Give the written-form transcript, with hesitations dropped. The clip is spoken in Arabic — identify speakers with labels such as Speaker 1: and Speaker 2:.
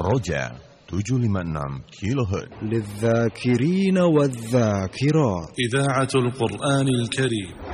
Speaker 1: الرجاء 756 كيلو هرتز
Speaker 2: للذاكرين والذاكرات.
Speaker 3: إذاعة القرآن الكريم.